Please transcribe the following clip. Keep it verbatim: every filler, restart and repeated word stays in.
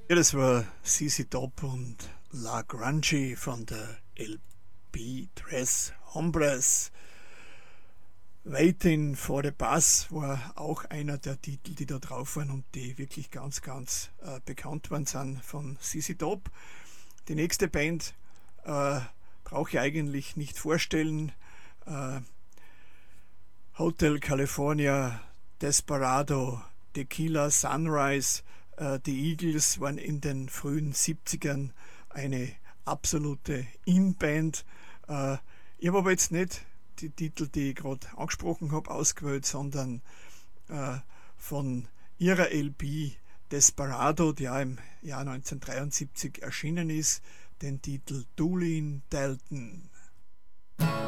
Ja, das war C C Top und La Grungy von der L P Tres Hombres. Waiting for the Bus war auch einer der Titel, die da drauf waren und die wirklich ganz, ganz äh, bekannt waren sind von C C Top. Die nächste Band äh, brauche ich eigentlich nicht vorstellen. Äh, Hotel California, Desperado, Tequila Sunrise. äh, Die Eagles waren in den frühen siebzigern eine absolute In-Band. Äh, ich habe aber jetzt nicht die Titel, die ich gerade angesprochen habe, ausgewählt, sondern äh, von ihrer L P Desperado, die ja im Jahr neunzehnhundertdreiundsiebzig erschienen ist, den Titel Doolin Dalton.